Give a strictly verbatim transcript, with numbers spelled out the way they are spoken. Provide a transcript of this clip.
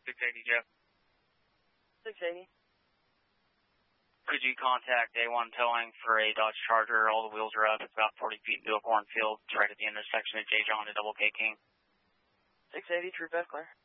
six eighty, Jeff. six eighty. Could you contact A one Towing for a Dodge Charger? All the wheels are up. It's about forty feet into a cornfield. It's right at the intersection of J. John and Double K King. six eighty, True Beth Claire.